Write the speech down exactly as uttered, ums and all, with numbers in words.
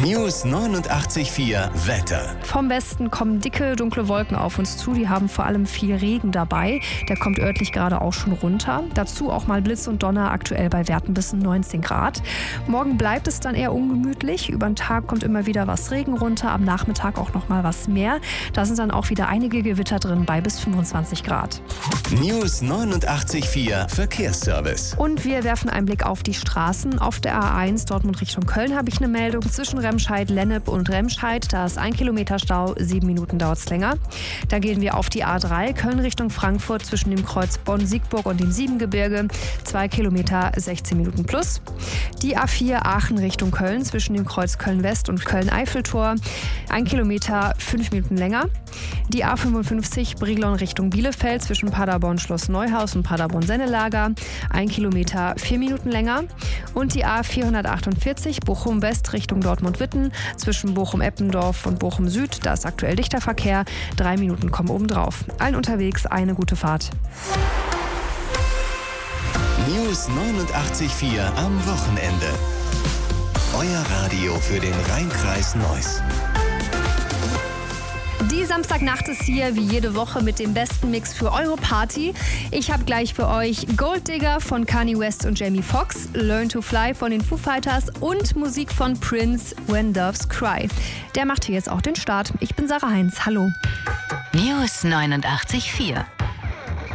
News neunundachtzig Komma vier Wetter. Vom Westen kommen dicke, dunkle Wolken auf uns zu. Die haben vor allem viel Regen dabei. Der kommt örtlich gerade auch schon runter. Dazu auch mal Blitz und Donner, aktuell bei Werten bis neunzehn Grad. Morgen bleibt es dann eher ungemütlich. Über den Tag kommt immer wieder was Regen runter, am Nachmittag auch noch mal was mehr. Da sind dann auch wieder einige Gewitter drin bei bis fünfundzwanzig Grad. News neunundachtzig Komma vier Verkehrsservice. Und wir werfen einen Blick auf die Straßen. Auf der A eins Dortmund Richtung Köln habe ich eine Meldung. Zwischen Remscheid, Lennep und Remscheid, da ist ein Kilometer Stau, sieben Minuten dauert es länger. Da gehen wir auf die A drei, Köln Richtung Frankfurt, zwischen dem Kreuz Bonn-Siegburg und dem Siebengebirge, zwei Kilometer, sechzehn Minuten plus. Die A vier Aachen Richtung Köln, zwischen dem Kreuz Köln-West und Köln-Eiffeltor, ein Kilometer, fünf Minuten länger. Die A fünfundfünfzig Brilon Richtung Bielefeld, zwischen Paderborn Schloss Neuhaus und Paderborn Sennelager, ein Kilometer, vier Minuten länger. Und die A vierhundertachtundvierzig Bochum West Richtung Dortmund-Witten, zwischen Bochum-Eppendorf und Bochum Süd, da ist aktuell dichter Verkehr, drei Minuten kommen obendrauf. Allen unterwegs eine gute Fahrt. News neunundachtzig Komma vier am Wochenende. Euer Radio für den Rhein-Kreis Neuss. Die Samstagnacht ist hier wie jede Woche mit dem besten Mix für eure Party. Ich habe gleich für euch Gold Digger von Kanye West und Jamie Foxx, Learn to Fly von den Foo Fighters und Musik von Prince, When Doves Cry. Der macht hier jetzt auch den Start. Ich bin Sarah Heinz. Hallo. News neunundachtzig Komma vier